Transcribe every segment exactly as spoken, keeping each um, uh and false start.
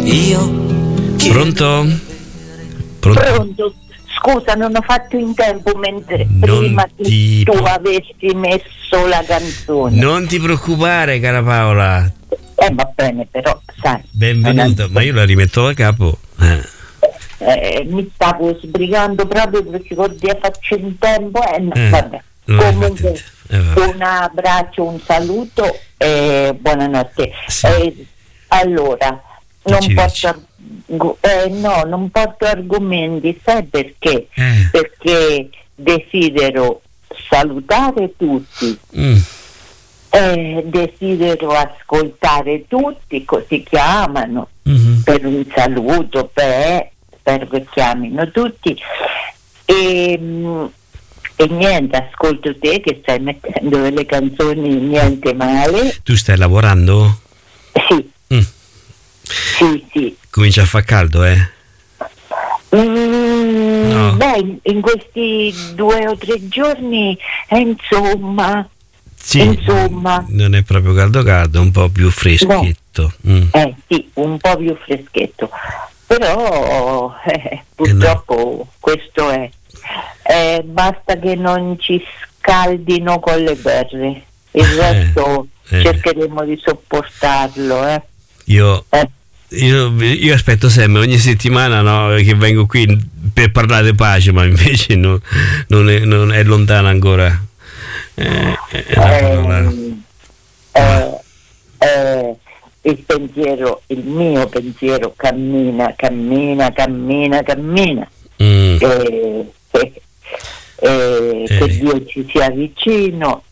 Io Pronto? Pronto? Pronto? Scusa, non ho fatto in tempo mentre Non prima ti- tu avessi messo la canzone. Non ti preoccupare, cara Paola. Eh, va bene, però, sai. Benvenuta, ma io la rimetto da capo. Eh. Eh, mi stavo sbrigando proprio perché oggi faccio in tempo e no, Eh, vabbè. non hai Comunque, fatto- eh, vabbè. un abbraccio, un saluto e buonanotte. Sì. Eh, allora, Che non ci porto, arg- eh, no, non porto argomenti, sai perché? Eh. Perché desidero salutare tutti. Mm. Eh, desidero ascoltare tutti, così chiamano Mhm. per un saluto, per, spero che chiamino tutti e, mm, e niente, ascolto te che stai mettendo delle canzoni niente male. Tu stai lavorando? Sì, Mm. sì, sì. Comincia a far caldo, eh? Mm, No. Beh, in- in questi due o tre giorni, eh, insomma, Sì. Insomma. Non è proprio caldo caldo, è un po' più freschetto. Mm. eh sì, un po' più freschetto, però eh, purtroppo questo è. Eh, basta che non ci scaldino con le guerre, il resto eh. cercheremo di sopportarlo. Eh. Io, Eh, io, io aspetto sempre ogni settimana, no, che vengo qui per parlare di pace, ma invece no- non, è, non è lontana ancora. Eh, è una parola. ehm, eh, eh, il pensiero, il mio pensiero cammina, cammina, cammina, cammina. Mm. Eh, eh, eh, Eh. che Dio ci sia vicino.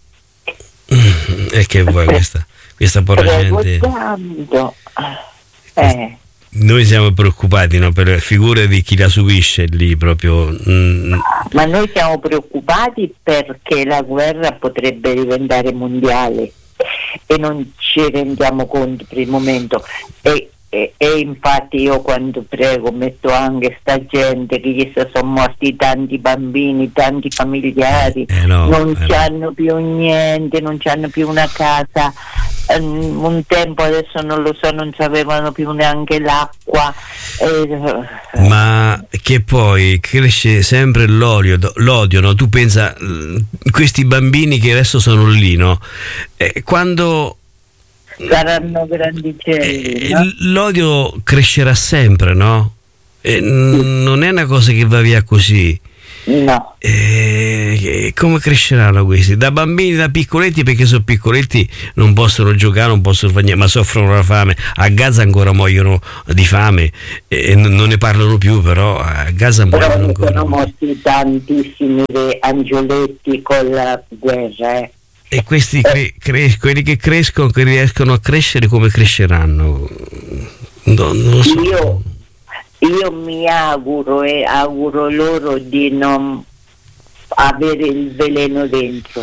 E che vuoi questa, questa povera Prego gente? tanto. Eh, Noi siamo preoccupati, no, per le figure di chi la subisce lì proprio. Mm. ma noi siamo preoccupati perché la guerra potrebbe diventare mondiale e non ci rendiamo conto per il momento. E, e, e infatti io quando prego metto anche sta gente che gli sono morti tanti bambini, tanti familiari, Eh no, non eh ci no. hanno più niente, non ci hanno più una casa. Um, un tempo, adesso non lo so, non avevano più neanche l'acqua. Eh, Ma che poi cresce sempre l'odio, l'odio, no? Tu pensa, mm, questi bambini che adesso sono lì, no? Eh, quando saranno grandicelli, eh, no? l'odio crescerà sempre, no? Eh, n- non è una cosa che va via così. No. Eh, come cresceranno questi? Da bambini, da piccoletti, perché sono piccoletti, non possono giocare, non possono fare niente, ma soffrono la fame. A Gaza ancora muoiono di fame e n- non ne parlano più, però a Gaza Però muoiono ne ancora. sono morti tantissimi angioletti con la guerra, eh. E questi cre- cre- quelli che crescono, che riescono a crescere, come cresceranno? No, non lo so. Io, io mi auguro e auguro loro di non avere il veleno dentro.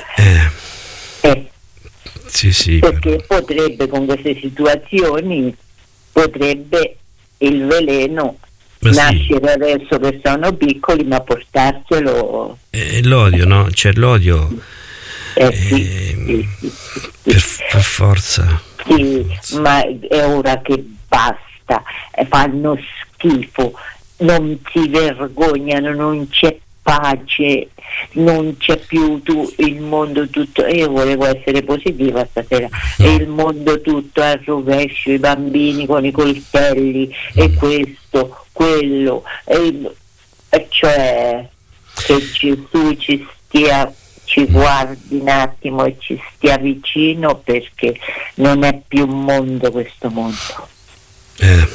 Eh, Eh, sì, sì. perché però. potrebbe, con queste situazioni, potrebbe il veleno Ma sì. nascere adesso che sono piccoli, ma portarselo. Eh, l'odio, no? C'è l'odio. Eh, sì, Eh, sì, sì, sì, Per, sì. per forza. Sì, ma è ora che basta, eh, fanno schifo, non si vergognano, non c'è pace, non c'è più tu, il mondo tutto. Io volevo essere positiva stasera, Mm. e il mondo tutto al rovescio, i bambini con i coltelli e questo, quello, e, e cioè che Gesù ci stia, ci guardi un attimo e ci stia vicino, perché non è più un mondo questo mondo. Eh,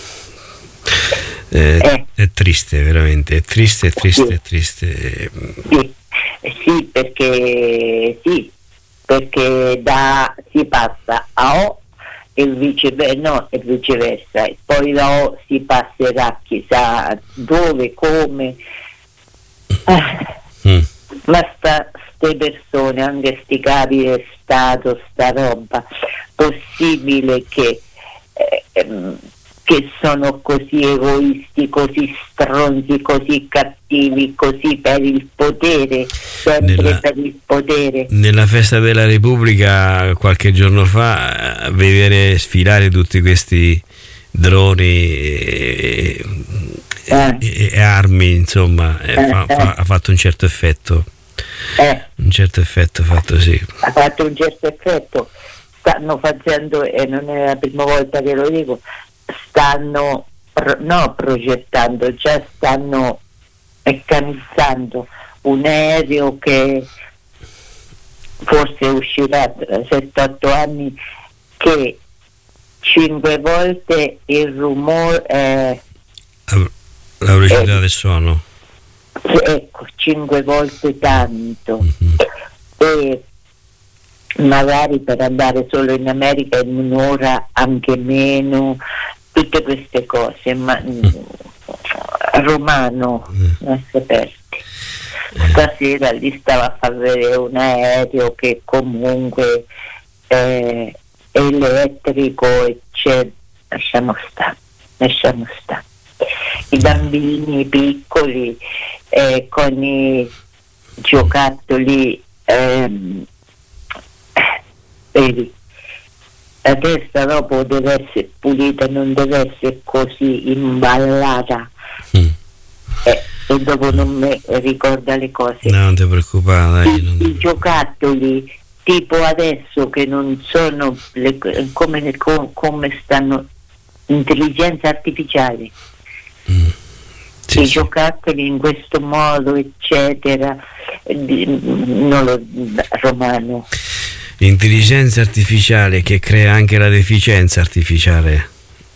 eh, Eh. È triste, veramente, è triste, è triste, Sì. è triste. Sì, eh, sì, perché sì, perché da si passa a O e viceversa, no, e viceversa, e poi da O si passerà chissà dove, come. Eh, Mm. ma sta, ste persone, anche sti capi di Stato, sta roba, possibile che eh, ehm, che sono così egoisti, così stronzi, così cattivi, così per il potere, sempre Nella- per il potere. Nella festa della Repubblica qualche giorno fa, a vedere sfilare tutti questi droni e, Eh. e, e armi, insomma, eh, Eh, fa, eh. fa, ha fatto un certo effetto. Eh, Un certo effetto ha fatto, sì. ha fatto un certo effetto. Stanno facendo, e non è la prima volta che lo dico, stanno pro- no progettando, già stanno meccanizzando un aereo che forse uscirà tra sette otto anni, che cinque volte il rumore è, La, la velocità Eh. del suono. ecco, cinque volte tanto. Mhm. E magari per andare solo in America in un'ora, anche meno, tutte queste cose, ma mm. Romano, Mm. lascia aperti. Stasera gli stava a far vedere un aereo che comunque è elettrico e c'è, lasciamo stare, lasciamo stare. I bambini piccoli eh, con i giocattoli, ehm, vedi, la testa dopo deve essere pulita, non deve essere così imballata. Mm. Eh, e dopo non mi ricorda le cose. No, non ti preoccupare, dai, I, non i giocattoli tipo adesso che non sono le, come, come, come stanno, intelligenza artificiale, Mm. Sì, i sì. giocattoli in questo modo eccetera, di- non lo Romano. L'intelligenza artificiale che crea anche la deficienza artificiale.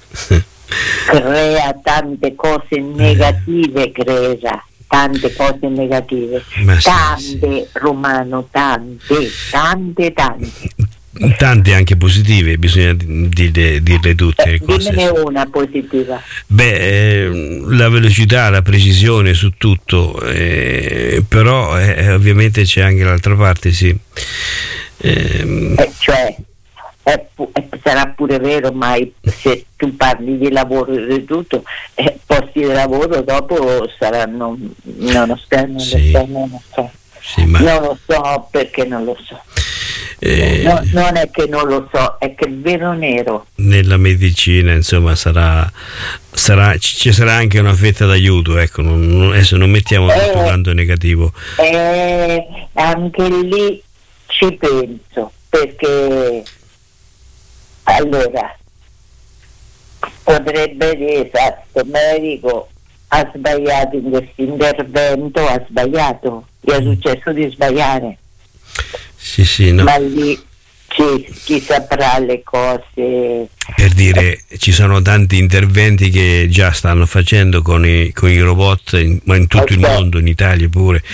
Crea tante cose negative, crea tante cose negative, Ma sì, tante Romano, tante, tante, tante. Tante anche positive, bisogna dirle, dirle tutte le Eh, cose. dimmene una positiva. Beh, eh, la velocità, la precisione su tutto, eh, però eh, ovviamente c'è anche l'altra parte, sì. Ehm, Eh, cioè è pu- eh, sarà pure vero, ma i- se tu parli di lavoro e di tutto, eh, posti di lavoro dopo saranno, non lo so, non lo Sì. so, non lo so, sì, ma non lo so perché non lo so. eh, No, non è che non lo so, è che è vero nero. nella medicina, insomma, sarà, sarà ci ci sarà anche una fetta d'aiuto, ecco, non, non- adesso non mettiamo tutto Eh. tanto negativo. E anche lì ci penso, perché allora potrebbe dire esatto, medico ha sbagliato in questo intervento, ha sbagliato, gli è successo di sbagliare, Sì, sì, no. ma lì chi, chi saprà le cose. Per dire, ci sono tanti interventi che già stanno facendo con i, con i robot, in- ma in tutto il Ok. mondo, in Italia pure,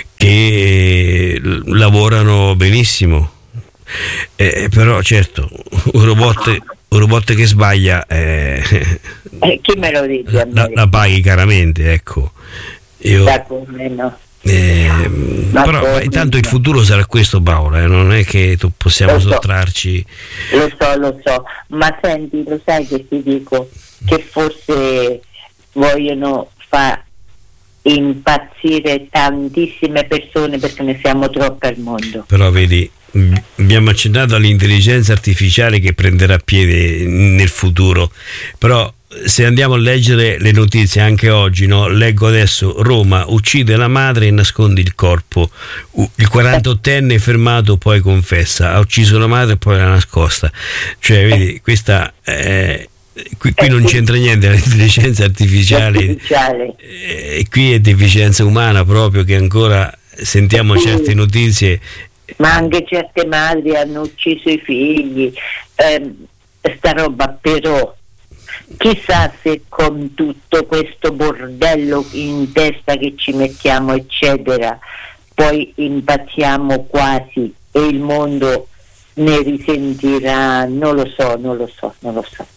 che l- lavorano benissimo. Eh, però certo, un robot, un robot che sbaglia eh, Eh, chi me lo dice a la, me? la paghi caramente, ecco. Io, Da come no? ehm, Ma però come intanto il no? futuro sarà questo, Paola, eh, non è che tu possiamo Lo so. sottrarci. Lo so, lo so, ma senti, lo sai che ti dico che forse vogliono far impazzire tantissime persone perché ne siamo troppe al mondo. Però vedi, mh, abbiamo accennato all'intelligenza artificiale che prenderà piede nel futuro, però se andiamo a leggere le notizie anche oggi, no? Leggo adesso: Roma uccide la madre e nasconde il corpo, U- il quarantottenne fermato poi confessa, ha ucciso la madre e poi l'ha nascosta. Cioè vedi, questa eh, qui, qui non c'entra niente l'intelligenza artificiale, Artificiale. eh, qui è deficienza umana proprio, che ancora sentiamo certe notizie. Ma anche certe madri hanno ucciso i figli, ehm, sta roba, però chissà se con tutto questo bordello in testa che ci mettiamo eccetera poi impazziamo quasi e il mondo ne risentirà, non lo so, non lo so, non lo so.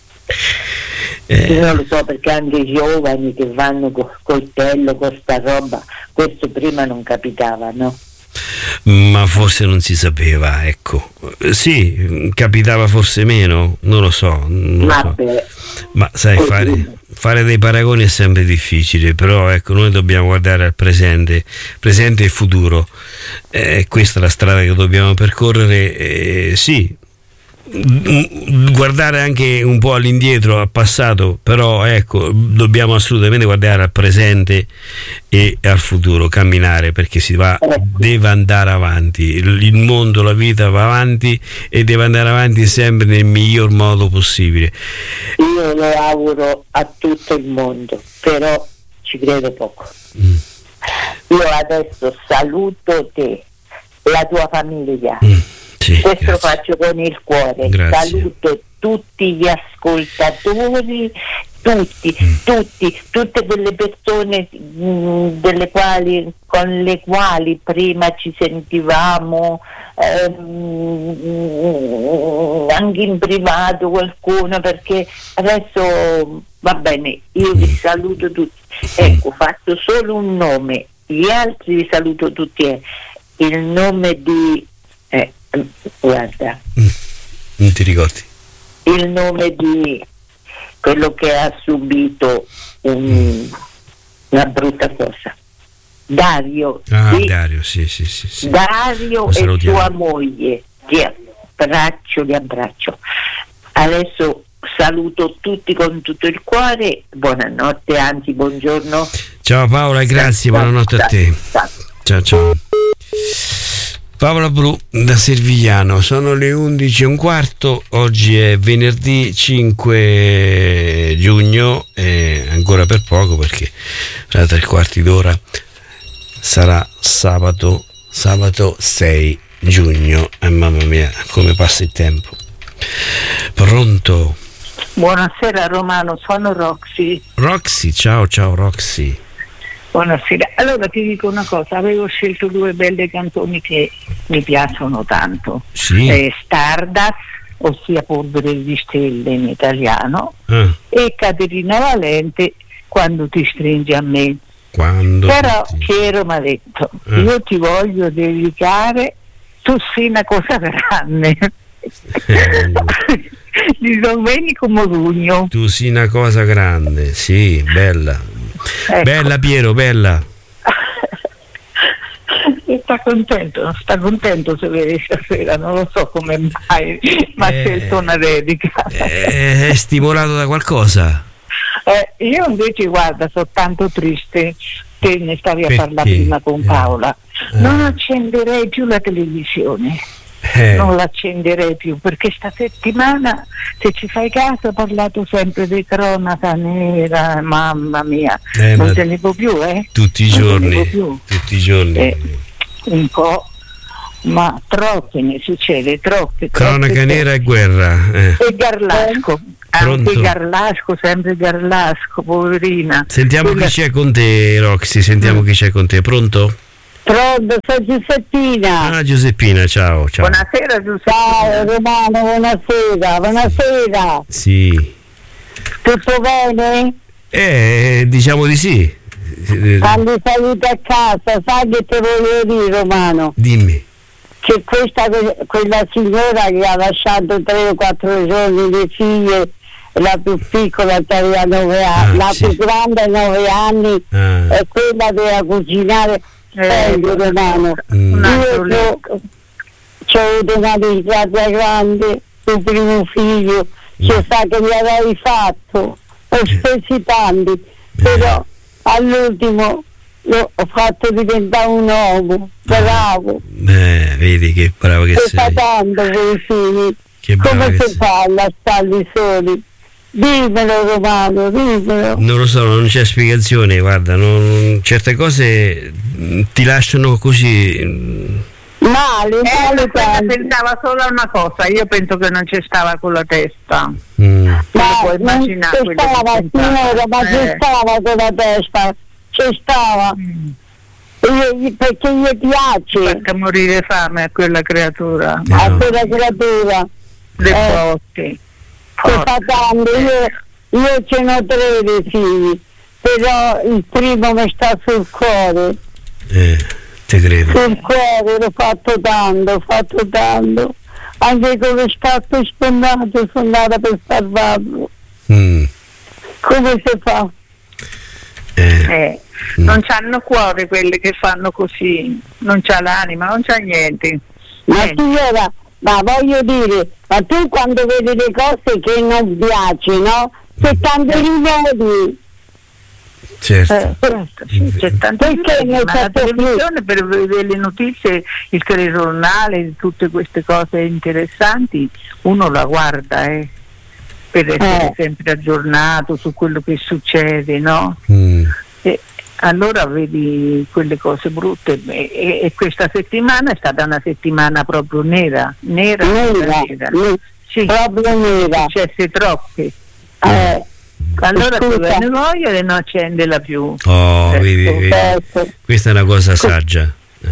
Eh, Non lo so, perché anche i giovani che vanno col coltello, con sta roba, questo prima non capitava, no? ma forse non si sapeva, ecco. Eh, Sì, capitava forse meno, non lo so, non lo so. Vabbè, Ma sai, così. fare, fare dei paragoni è sempre difficile, però ecco, noi dobbiamo guardare al presente, presente e futuro. Eh, questa è la strada che dobbiamo percorrere. Eh, sì, guardare anche un po' all'indietro, al passato, però ecco, dobbiamo assolutamente guardare al presente e al futuro, camminare, perché si va, deve andare avanti, il mondo, la vita va avanti e deve andare avanti sempre nel miglior modo possibile. Io lo auguro a tutto il mondo, però ci credo poco. mm. Io adesso saluto te, la tua famiglia. mm. Sì, questo grazie. Faccio con il cuore. Grazie. Saluto tutti gli ascoltatori, tutti, mm. tutti, tutte quelle persone mh, delle quali, con le quali prima ci sentivamo, ehm, anche in privato qualcuno, perché adesso va bene, io vi saluto tutti. Ecco, faccio solo un nome, gli altri vi saluto tutti. Eh. Il nome di... Eh, guarda, mm, non ti ricordi il nome di quello che ha subito un, mm. una brutta cosa, Dario. Ah, di, Dario, sì, sì, sì, sì. Dario e sua moglie. Ti abbraccio, li abbraccio. Adesso saluto tutti con tutto il cuore. Buonanotte, anzi, buongiorno. Ciao Paola, grazie, ciao, buonanotte ciao, a te. Ciao, ciao. ciao. Paola Bru da Servigliano, sono le undici e un quarto, oggi è venerdì cinque giugno e ancora per poco, perché tra tre quarti d'ora sarà sabato, sabato sei giugno. E eh, mamma mia, come passa il tempo. Pronto? Buonasera Romano, sono Roxy. Roxy, ciao ciao Roxy. Buonasera, allora ti dico una cosa, avevo scelto due belle canzoni che mi piacciono tanto. Sì. eh, Stardust, ossia Polvere di stelle in italiano, ah. e Caterina Valente, Quando ti stringi a me. Quando però ti... Piero mi ha detto, ah. io ti voglio dedicare Tu sei una cosa grande eh. di Domenico Modugno. Tu sei una cosa grande, sì, bella. Ecco. Bella Piero, bella. Sta contento, sta contento se vedi stasera, non lo so come mai, ma ha eh, scelto una dedica. Eh, è stimolato da qualcosa? Eh, io invece, guarda, sono tanto triste, te ne stavi a parlare prima con Paola, eh. non accenderei più la televisione. Eh. Non l'accenderei più, perché sta settimana, se ci fai caso, ho parlato sempre di cronaca nera, mamma mia, eh, non te ne può più, eh? Tutti i giorni, tutti i giorni. Eh, un po', ma troppe ne succede, troppe. Cronaca troppe, nera e guerra. Eh. E Garlasco, Pronto? Anche Garlasco, sempre Garlasco, poverina. Sentiamo Quella... chi c'è con te, Roxy, sentiamo mm. chi c'è con te, pronto? Pronto, sono Giuseppina. Ah, Giuseppina, ciao, ciao. Buonasera Giuseppina. Ciao Romano, buonasera, buonasera. Sì. Tutto bene? Eh, diciamo di sì. Quando saluti a casa, sai che te voglio dire, Romano? Dimmi. Che questa, quella signora che ha lasciato tre o quattro giorni le figlie, la più piccola aveva nove anni, ah, la sì. più grande ha nove anni, ah. e quella doveva cucinare. Eh, Romano, mm. io ho avuto una disgrazia grande, il primo figlio, mm. che sa che mi avevi fatto, ho spesi tanti, eh. però all'ultimo l'ho fatto diventare un uomo, bravo. Eh, vedi che bravo che sei. Fa tanto quei figli, che come si fa a lasciarli soli? Dimmelo Romano, dimmelo. Non lo so, non c'è spiegazione, guarda, non, certe cose ti lasciano così male, male. Eh, pensava solo a una cosa, io penso che non c'è stava con la testa. Mm. Ma non c'è stava, signora, ma c'è eh. stava con la testa, c'è stava. Mm. Io, perché gli piace. Faccia morire fame a quella creatura. No. A quella creatura. Le eh. botte. Fa tanto. Io, io ce n'ho tre di figli, però il primo mi sta sul cuore. Eh, te credo. Sul cuore l'ho fatto tanto, ho fatto tanto. Anche con lo scatto sfondato sono andata per salvarlo. Mm. Come si fa? Eh. Eh, mm. Non c'hanno cuore quelle che fanno così, non c'ha l'anima, non c'ha niente. Ma signora, ma voglio dire, ma tu quando vedi le cose che non piaci, no? C'è tanto rimedi. Certo, eh, certo sì, c'è tanto perché ma la televisione per vedere le notizie, il telegiornale, tutte queste cose interessanti, uno la guarda eh, per essere eh. sempre aggiornato su quello che succede, no? Mm. E allora vedi quelle cose brutte e, e, e questa settimana è stata una settimana proprio nera, nera, nera, nera. nera. Sì, proprio nera, successe troppe. Eh. Allora tu ne voglio e non accendela più. Oh, ecco. vedi, vedi. Questa è una cosa saggia.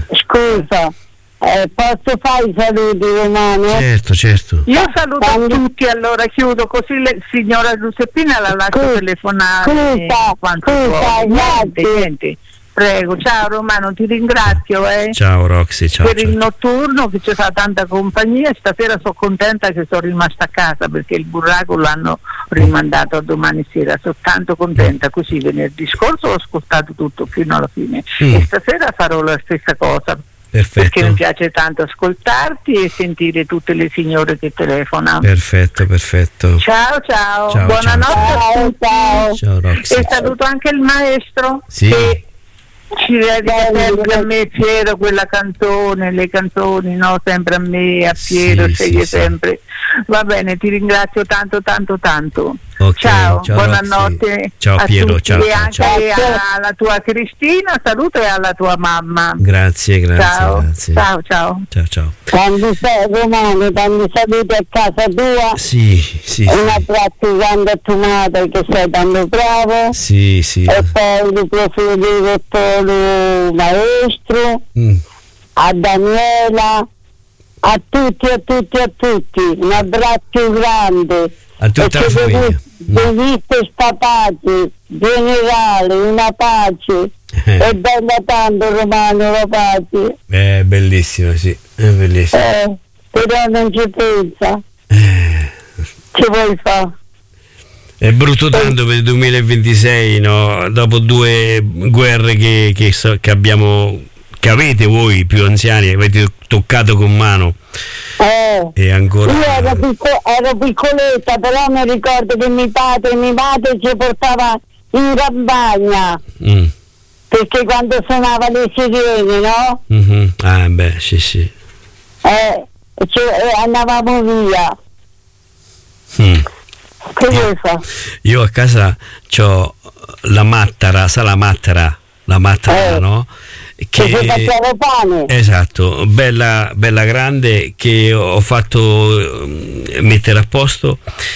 Scusa, eh, posso fare i saluti, Romano? Certo, certo. Io saluto Quando... tutti, allora chiudo così la signora Giuseppina la lascio telefonare. Scusa, scusa, niente, niente. Prego, ciao Romano, ti ringrazio eh. Ciao Roxy, ciao, per ciao. il notturno che ci fa tanta compagnia. Stasera sono contenta che sono rimasta a casa perché il burraco l'hanno rimandato a domani sera, sono tanto contenta, così venerdì scorso ho ascoltato tutto fino alla fine mm. e stasera farò la stessa cosa. Perfetto. Perché mi piace tanto ascoltarti e sentire tutte le signore che telefonano. Perfetto, perfetto. Ciao, ciao, ciao buonanotte ciao. a tutti. Ciao, ciao Roxy. E saluto anche il maestro. Sì. Che ci dedica sempre a me, Piero, quella canzone, le canzoni, no? Sempre a me, a Piero, sì, sceglie sì, sempre. Sì. Va bene, ti ringrazio tanto, tanto, tanto. Okay, ciao, ciao, buonanotte. Roxy. Ciao a Piero, tutti, ciao. E anche ciao. alla tua Cristina, saluto e alla tua mamma. Grazie, grazie. Ciao, grazie. ciao, ciao. Ciao, ciao. Quando sei Romano, quando saluti a casa tua. Sì, sì. Un abbraccio grande a tua madre che sei tanto bravo. Sì, sì. E poi il profilo del dottore maestro, mm. a Daniela, a tutti, a tutti, a tutti. Un abbraccio grande. A tutta la famiglia. Doviste sta pace generale, una pace. Eh. È bella tanto Romano la pace. È bellissimo, sì, è bellissimo. Eh, però non ci pensa. Eh. Che vuoi fare? È brutto tanto per il duemilaventisei, no? Dopo due guerre che, che, so, che abbiamo, che avete voi più anziani, avete toccato con mano. Eh, e ancora io ero, picco- ero piccoletta, però mi ricordo che mio padre, mio padre ci portava in campagna mm. perché quando suonava le sirene, no? Mm-hmm. Ah beh, sì sì. Eh, cioè, eh, andavamo via. Mm. Che vuoi fare? Io a casa c'ho la mattara, sa la mattara, la mattara, eh. no? Che facciamo pane. Esatto, bella, bella grande, che ho fatto mettere a posto,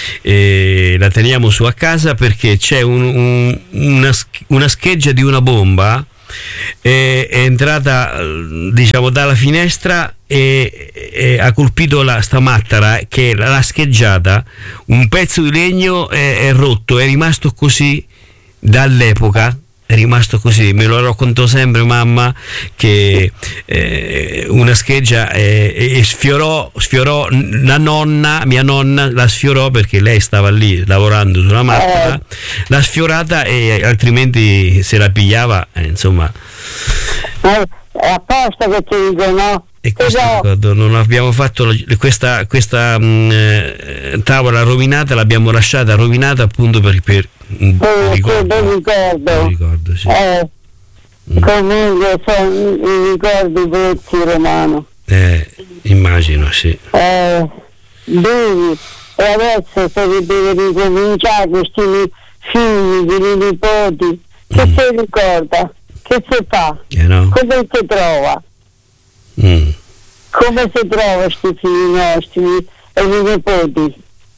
e la teniamo su a casa perché c'è un, un, una, una scheggia di una bomba è, è entrata, diciamo, dalla finestra e, e ha colpito la sta mattara che l'ha scheggiata, un pezzo di legno è, è rotto, è rimasto così dall'epoca. È rimasto così, me lo raccontò sempre mamma che eh, una scheggia eh, e sfiorò, sfiorò la nonna, mia nonna la sfiorò perché lei stava lì lavorando sulla macchina, eh. l'ha sfiorata e altrimenti se la pigliava, eh, insomma. Eh, è apposta che ti dico, no? E questo ricordo, non abbiamo fatto questa, questa mh, tavola rovinata, l'abbiamo lasciata rovinata appunto per, per un eh, ricordo, ricordo. ricordo sì. eh, mm. Comunque sono i ricordi brutti Romano. Eh, immagino, sì. Eh, devi, e adesso si deve ricominciare questi figli, di nipoti, che mm. si ricorda, che si fa, eh no? come si trova. Mm. Come si trova questi figli nostri e i nipoti?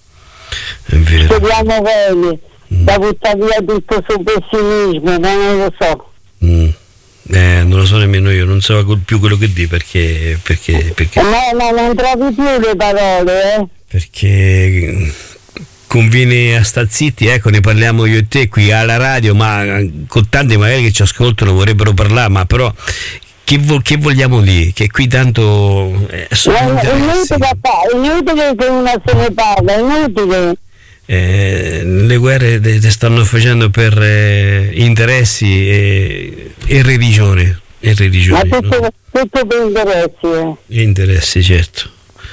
Speriamo bene, mm. da buttare via tutto sul pessimismo, ma non lo so. Mm. Eh, non lo so nemmeno io, non so più quello che di perché, perché, perché... No, no, non trovi più le parole, eh? Perché conviene a sta zitti, ecco, ne parliamo io e te qui alla radio, ma con tanti magari che ci ascoltano vorrebbero parlare, ma però che, vo- che vogliamo dire? Che qui tanto eh, sono no, è inutile, è inutile che uno se ne parla, è inutile. Eh, le guerre le stanno facendo per eh, interessi e, e religione, e religione, ma tutto, no? tutto per interessi, eh. Interessi, certo.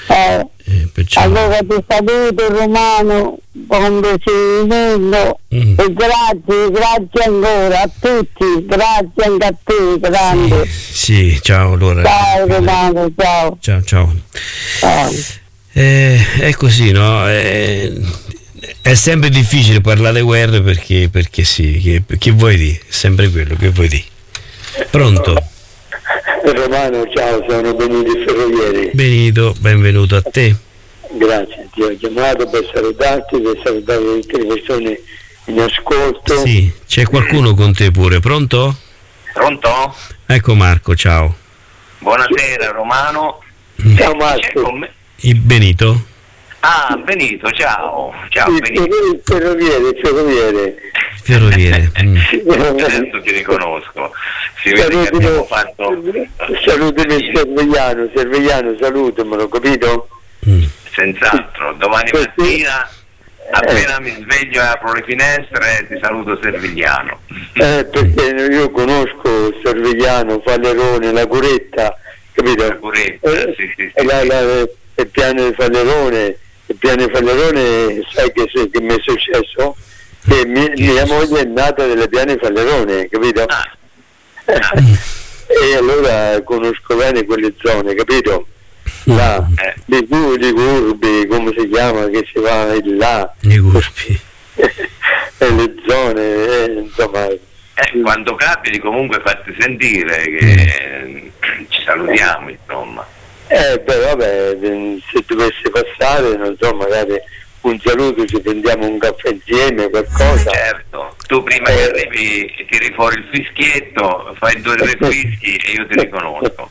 Eh, eh, perciò... Allora ti saluto Romano, quando sei venuto, mm. e grazie, grazie ancora a tutti, grazie anche a te, grande. Sì, sì, ciao allora. Ciao Romano, ciao. Ciao, ciao. Ciao. Eh, è così, no? Eh, è sempre difficile parlare di guerre perché, perché sì, che, che vuoi dire? È sempre quello, che vuoi dire? Pronto? Romano, ciao, sono Benito Ferrovieri. Benito, benvenuto a te. Grazie, ti ho chiamato per salutarti, per salutare tutte le persone in ascolto. Sì, c'è qualcuno con te pure, pronto? Pronto? Ecco Marco, ciao. Buonasera Romano. Ciao Marco. Il Benito? Ah, Benito, ciao. Ciao il, Benito. Il ferroviere, il ferroviere. Ferroviere. Mm. Adesso ti riconosco. Si vede che abbiamo fatto... Salutami il Cervegliano, Cervegliano, salutamelo, capito? Mm. Senz'altro, domani mattina appena mi sveglio e apro le finestre ti saluto Servigliano. Eh, perché io conosco Servigliano, Fallerone, la Curetta, capito? La Curetta, eh, sì, sì, sì. La, la, il piano di Fallerone, il piano di Fallerone, sai che, che mi è successo? Che mi, mia moglie è nata delle piane di Fallerone, capito? Ah. Ah. E allora conosco bene quelle zone, capito? Là, eh. di, di Curbi, come si chiama, che si va in là, i Curbi, e le zone, eh, insomma. Eh, quando capiti comunque fatti sentire che mm. ci salutiamo, insomma. Eh, beh, vabbè, se dovesse passare, non so, magari un saluto, ci prendiamo un caffè insieme, qualcosa. Certo, tu prima eh. che arrivi tiri fuori il fischietto, fai due o tre fischi e io ti riconosco.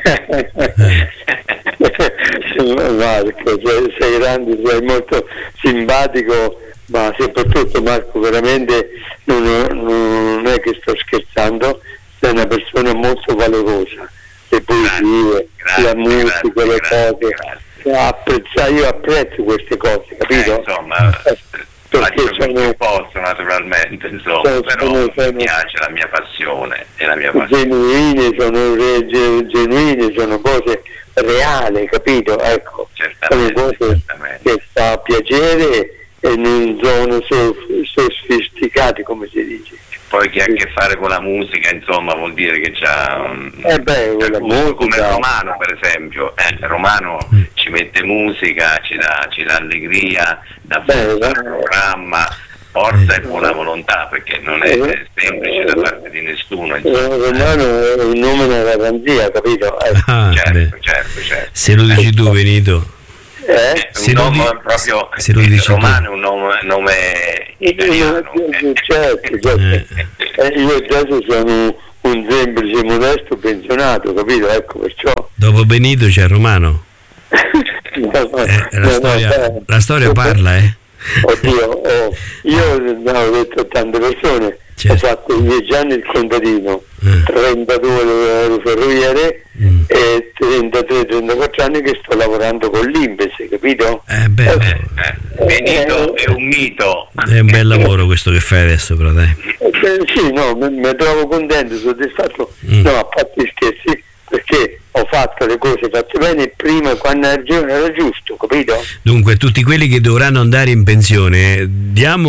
Marco, sei, sei grande, sei molto simpatico, ma soprattutto Marco veramente non, non è che sto scherzando, sei una persona molto valorosa, le poesie, grazie, la musica, grazie, le cose, apprezza, io apprezzo queste cose, capito? Eh, insomma, perché sono posso naturalmente, insomma, sono, però sono, sono, mi piace la mia passione e la mia passione. Genuine, sono genuine, sono cose reali, capito? Ecco, sono cose che fa piacere e non sono sofisticate, come si dice. Poi chi ha a che fare con la musica, insomma, vuol dire che c'ha eh beh, c'ha la musica, come musica. Romano per esempio, eh, Romano ci mette musica, ci dà, ci dà allegria, dà forza al programma, forza e buona volontà, perché non è eh, semplice da parte di nessuno. Insomma. Romano è un nome della garanzia, capito? Eh. Ah, certo, certo, certo. Se lo dici tu, Benito. Eh? Un nome di... proprio se lo dici Romano è un nome, nome italiano. Eh, certo, certo. Eh. Eh, io adesso sono un semplice modesto pensionato, capito? Ecco, perciò. Dopo Benito c'è Romano. no, no, eh, la, no, storia, no, la storia parla, eh? Oddio, oh, io ho detto a tante persone, certo. Ho fatto dieci anni il contadino, eh. trentadue ero ferroviere mm. e trentatré trentaquattro anni che sto lavorando con l'Impese, capito? Eh beh, eh, eh, Benito, è un mito. È un bel lavoro questo che fai adesso, però dai. Eh, sì, no, mi, mi trovo contento, soddisfatto, mm. no, a parte gli scherzi, perché ho fatto le cose fatte bene prima, quando era giusto, capito? Dunque, tutti quelli che dovranno andare in pensione, diamo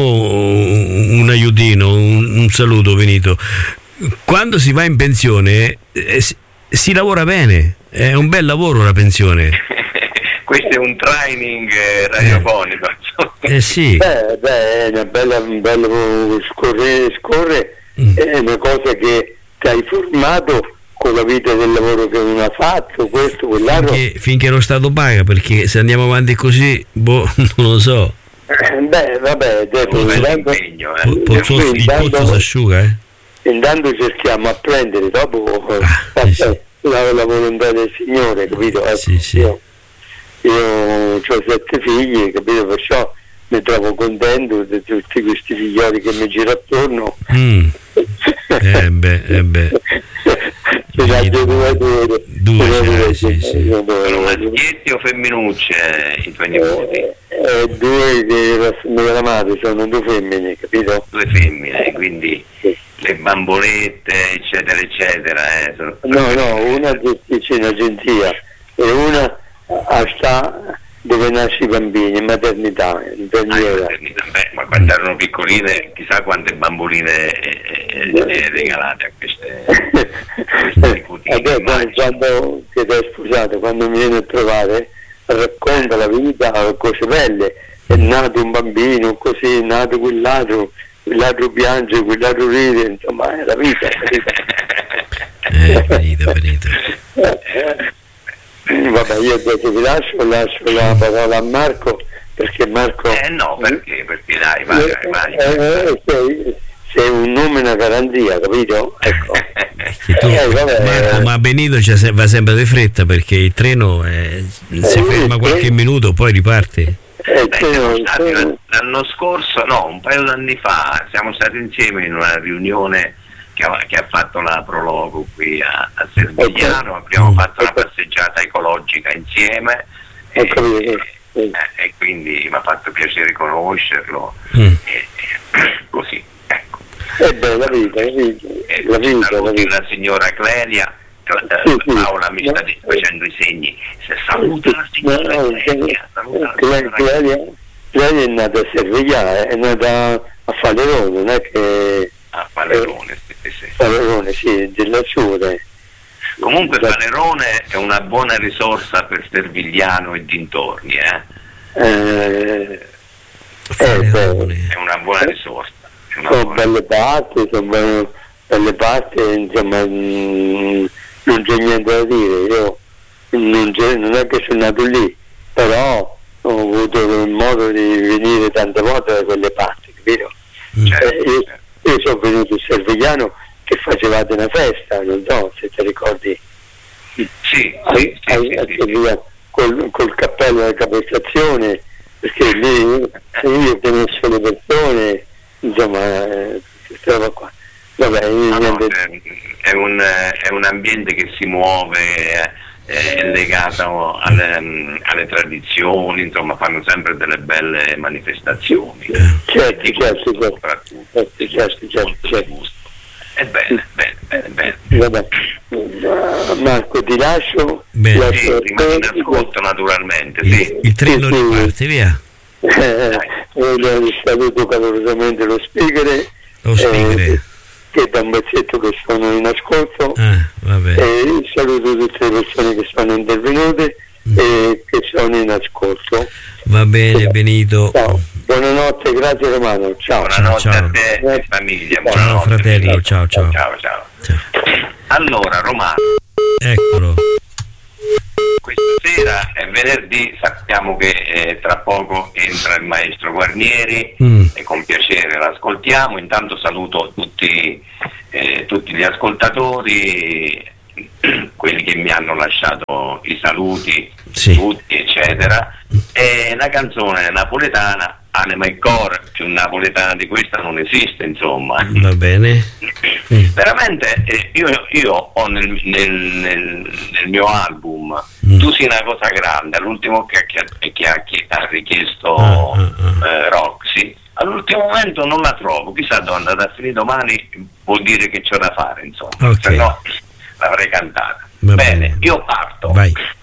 un aiutino, un, un saluto, Benito. Quando si va in pensione eh, si, si lavora bene, è un bel lavoro la pensione. Questo è un training eh, radiofonico. Eh sì. Beh, beh, è una bella, un bello scorre, scorre mm. è una cosa che ti hai formato con la vita del lavoro che uno ha fatto, questo, quell'altro. Finché, finché lo Stato paga, perché se andiamo avanti così, boh, non lo so. Eh, beh, vabbè, detto, un intanto, impegno, eh. il pozzo, il pozzo si asciuga, eh? Intanto cerchiamo a prendere, dopo ah, sì, sì. La, la volontà del Signore, capito? Ecco, sì, sì. Io, io ho sette figli, capito? Perciò mi trovo contento di tutti questi figlioli che mi girano attorno. Mm. Eh beh, eh beh. Due, due, due, due, due sì, sì. Sono maschietti o femminucce i tuoi nipoti? Eh, eh, due della madre, sono due femmine, capito? Due femmine, quindi sì. Le bambolette, eccetera, eccetera. Eh, sono... No, no, una gestisce in agenzia e una a sta dove nasce i bambini, in maternità, infermiera. Ah, beh, ma quando erano piccoline, chissà quante bamboline eh, eh, regalate a queste, queste Vabbè, quando, quando che ti hai sposato, quando mi viene a trovare, racconta la vita, cose belle, è nato un bambino, così, è nato quell'altro, quell'altro piange, quell'altro ride, insomma, è la vita. Eh, finito, finito. Vabbè, io adesso vi lascio, lascio la parola a Marco, perché Marco... Eh no, perché? Perché dai, vai, vai, vai. Eh, sei, sei un nome, una garanzia, capito? Ecco. Tu, eh, vabbè, Marco, ma Benito se, va sempre di fretta perché il treno eh, si eh, ferma qualche eh, minuto, poi riparte. Eh, Beh, siamo siamo stati l'anno scorso, no, un paio d'anni fa, siamo stati insieme in una riunione che ha, che ha fatto la Prologo qui a, a Servigliano, abbiamo fatto una passeggiata ecologica insieme e, e, e, e quindi mi ha fatto piacere conoscerlo mm. e, e, così, ecco. Eh beh, la vita, la vita, e la vita, la, vita. La signora Clelia, sì, sì. Paola mi sta facendo i segni, se saluta la signora no, Clelia, saluta la Clelia, Clelia, Clelia è nata a Servigliano, è nata a Falerone, non è che... a Falerone, sì, sì. Falerone, sì, della Sure. Comunque Falerone è una buona risorsa per Servigliano e dintorni, eh? Eh, Falerone. È una buona risorsa. È una sono buona... belle parti, sono belle, belle parti, insomma, mh, non c'è niente da dire, io non, non è che sono nato lì, però ho avuto modo di venire tante volte da quelle parti, capito? Certo, eh, io, certo. io sono venuto in Servigliano che facevate una festa, non so se ti ricordi. Sì, sì, ai, sì, ai, sì, sì, sì. Col, col cappello della capostazione, perché lì io ho conosco le persone, insomma, eh, questa roba qua. Vabbè, no, niente... no, è, un, è un ambiente che si muove, è legato alle, alle tradizioni, insomma fanno sempre delle belle manifestazioni. Certo, certo, certo. Soprattutto, certo, certo, certo. È bene, bene, bene, bene. Vabbè. Marco, ti lascio. Bene. Ti lascio Sì, rimani in ascolto naturalmente, Il, sì. il treno Sì, sì. riparte, via. Eh, saluto calorosamente lo speaker. Lo speaker. Eh, che da un pezzetto che sono in ascolto. Ah, vabbè. E saluto tutte le persone che sono intervenute mm. e che sono in ascolto. Va bene, Benito. Ciao. Buonanotte, grazie Romano. Ciao. Buonanotte ciao. a te e famiglia. Ciao Buonanotte. fratello, ciao ciao. Ciao, ciao. Ciao. Allora, Romano, Eccolo. questa sera è venerdì, sappiamo che eh, tra poco entra il maestro Guarnieri Mm. e con piacere l'ascoltiamo. Intanto saluto tutti, eh, tutti gli ascoltatori, quelli che mi hanno lasciato i saluti, Sì. tutti eccetera. E la canzone napoletana Anima e Cor, più napoletana di questa non esiste, insomma. Va bene. Mm. Veramente eh, io, io ho nel, nel, nel, nel mio album Mm. Tu sei una cosa grande, all'ultimo che, che, che, che ha richiesto Ah, ah, ah. eh, Roxy, all'ultimo momento non la trovo, chissà dove è andata a finire domani, vuol dire che c'è da fare, insomma, Ok. se no l'avrei cantata. Va bene, bene. io parto. Vai.